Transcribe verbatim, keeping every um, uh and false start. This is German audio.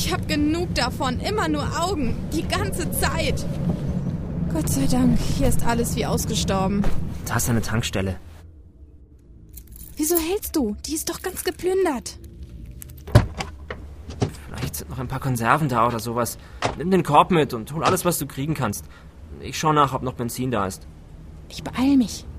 Ich hab genug davon. Immer nur Augen. Die ganze Zeit. Gott sei Dank, hier ist alles wie ausgestorben. Da ist eine Tankstelle. Wieso hältst du? Die ist doch ganz geplündert. Vielleicht sind noch ein paar Konserven da oder sowas. Nimm den Korb mit und hol alles, was du kriegen kannst. Ich schau nach, ob noch Benzin da ist. Ich beeil mich.